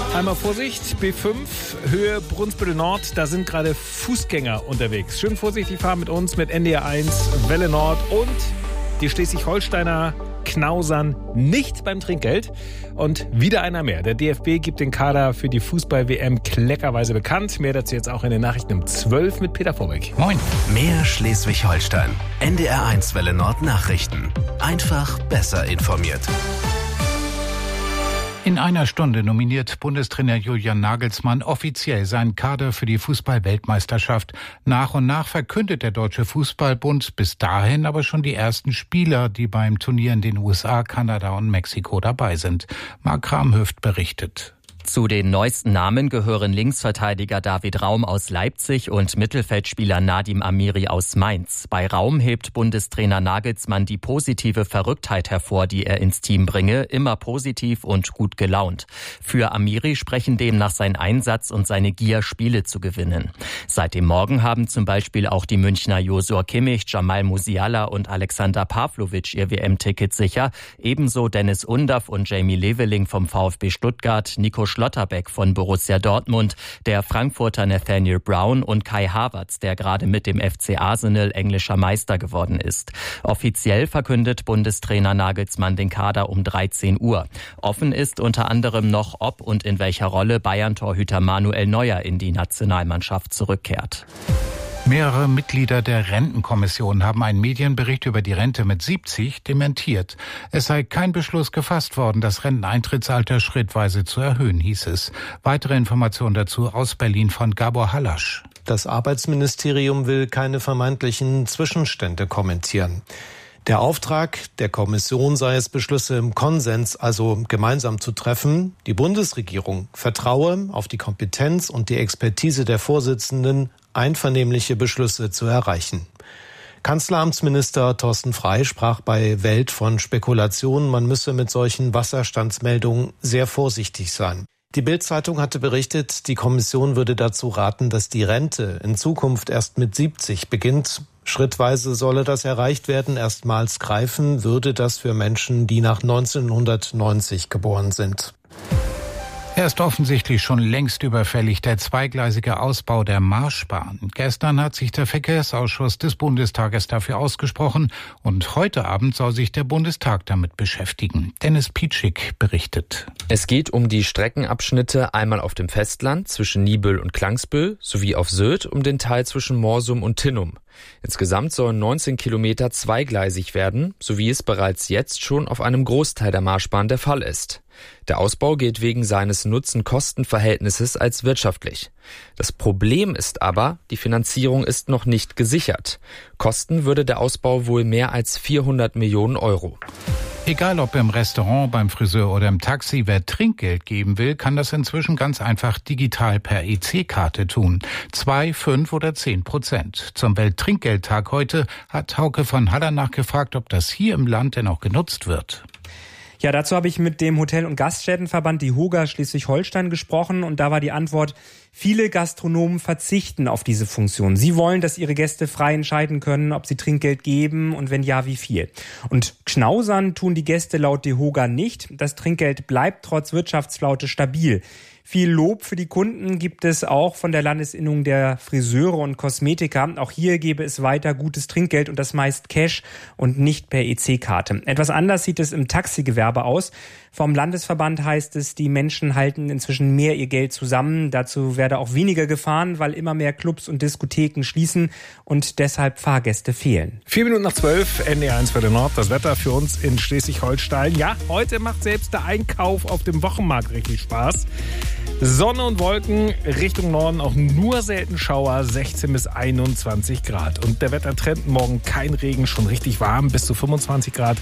Einmal Vorsicht, B5, Höhe Brunsbüttel Nord, da sind gerade Fußgänger unterwegs. Schön vorsichtig fahren mit uns, mit NDR 1, Welle Nord und die Schleswig-Holsteiner knausern nicht beim Trinkgeld. Und wieder einer mehr. Der DFB gibt den Kader für die Fußball-WM kleckerweise bekannt. Mehr dazu jetzt auch in den Nachrichten um 12 mit Peter Vorbeck. Moin. Mehr Schleswig-Holstein. NDR 1 Welle Nord Nachrichten. Einfach besser informiert. In einer Stunde nominiert Bundestrainer Julian Nagelsmann offiziell seinen Kader für die Fußball-Weltmeisterschaft. Nach und nach verkündet der Deutsche Fußballbund bis dahin aber schon die ersten Spieler, die beim Turnier in den USA, Kanada und Mexiko dabei sind. Marc Kramhöft berichtet. Zu den neuesten Namen gehören Linksverteidiger David Raum aus Leipzig und Mittelfeldspieler Nadim Amiri aus Mainz. Bei Raum hebt Bundestrainer Nagelsmann die positive Verrücktheit hervor, die er ins Team bringe, immer positiv und gut gelaunt. Für Amiri sprechen demnach sein Einsatz und seine Gier, Spiele zu gewinnen. Seit dem Morgen haben zum Beispiel auch die Münchner Josua Kimmich, Jamal Musiala und Alexander Pavlovic ihr WM-Ticket sicher. Ebenso Dennis Undaff und Jamie Leveling vom VfB Stuttgart, Nico Schlotterbeck von Borussia Dortmund, der Frankfurter Nathaniel Brown und Kai Havertz, der gerade mit dem FC Arsenal englischer Meister geworden ist. Offiziell verkündet Bundestrainer Nagelsmann den Kader um 13 Uhr. Offen ist unter anderem noch, ob und in welcher Rolle Bayern-Torhüter Manuel Neuer in die Nationalmannschaft zurückkehrt. Mehrere Mitglieder der Rentenkommission haben einen Medienbericht über die Rente mit 70 dementiert. Es sei kein Beschluss gefasst worden, das Renteneintrittsalter schrittweise zu erhöhen, hieß es. Weitere Informationen dazu aus Berlin von Gabor Hallasch. Das Arbeitsministerium will keine vermeintlichen Zwischenstände kommentieren. Der Auftrag der Kommission sei es, Beschlüsse im Konsens, also gemeinsam zu treffen. Die Bundesregierung vertraue auf die Kompetenz und die Expertise der Vorsitzenden, einvernehmliche Beschlüsse zu erreichen. Kanzleramtsminister Thorsten Frey sprach bei Welt von Spekulationen, man müsse mit solchen Wasserstandsmeldungen sehr vorsichtig sein. Die Bild-Zeitung hatte berichtet, die Kommission würde dazu raten, dass die Rente in Zukunft erst mit 70 beginnt. Schrittweise solle das erreicht werden. Erstmals greifen würde das für Menschen, die nach 1990 geboren sind. Er ist offensichtlich schon längst überfällig, der zweigleisige Ausbau der Marschbahn. Gestern hat sich der Verkehrsausschuss des Bundestages dafür ausgesprochen und heute Abend soll sich der Bundestag damit beschäftigen. Dennis Pietschik berichtet. Es geht um die Streckenabschnitte einmal auf dem Festland zwischen Niebüll und Klangsbüll sowie auf Sylt um den Teil zwischen Morsum und Tinnum. Insgesamt sollen 19 Kilometer zweigleisig werden, so wie es bereits jetzt schon auf einem Großteil der Marschbahn der Fall ist. Der Ausbau gilt wegen seines Nutzen-Kosten-Verhältnisses als wirtschaftlich. Das Problem ist aber, die Finanzierung ist noch nicht gesichert. Kosten würde der Ausbau wohl mehr als 400 Millionen Euro. Egal ob im Restaurant, beim Friseur oder im Taxi, wer Trinkgeld geben will, kann das inzwischen ganz einfach digital per EC-Karte tun. 2, 5 oder 10%. Zum Welttrinkgeldtag heute hat Hauke von Haller nachgefragt, ob das hier im Land denn auch genutzt wird. Ja, dazu habe ich mit dem Hotel- und Gaststättenverband DEHOGA Schleswig-Holstein gesprochen und da war die Antwort, viele Gastronomen verzichten auf diese Funktion. Sie wollen, dass ihre Gäste frei entscheiden können, ob sie Trinkgeld geben und wenn ja, wie viel. Und knausern tun die Gäste laut DEHOGA nicht. Das Trinkgeld bleibt trotz Wirtschaftsflaute stabil. Viel Lob für die Kunden gibt es auch von der Landesinnung der Friseure und Kosmetiker. Auch hier gäbe es weiter gutes Trinkgeld und das meist Cash und nicht per EC-Karte. Etwas anders sieht es im Taxigewerbe aus. Vom Landesverband heißt es, die Menschen halten inzwischen mehr ihr Geld zusammen. Dazu werde auch weniger gefahren, weil immer mehr Clubs und Diskotheken schließen und deshalb Fahrgäste fehlen. 4 Minuten nach 12, NDR 1 Welle Nord, das Wetter für uns in Schleswig-Holstein. Ja, heute macht selbst der Einkauf auf dem Wochenmarkt richtig Spaß. Sonne und Wolken, Richtung Norden auch nur selten Schauer, 16 bis 21 Grad. Und der Wettertrend, morgen kein Regen, schon richtig warm, bis zu 25 Grad.